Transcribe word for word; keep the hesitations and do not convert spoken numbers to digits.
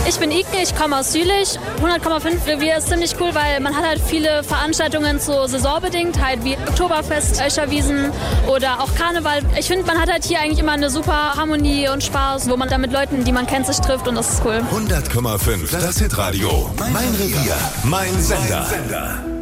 Ich bin Ike, ich komme aus Jülich. hundert Komma fünf Revier ist ziemlich cool, weil man hat halt viele Veranstaltungen so saisonbedingt, halt wie Oktoberfest, Öscherwiesen oder auch Karneval. Ich finde, man hat halt hier eigentlich immer eine super Harmonie und Spaß, wo man dann mit Leuten, die man kennt, sich trifft und das ist cool. hundert Komma fünf, das Hitradio. Mein Revier, mein Sender.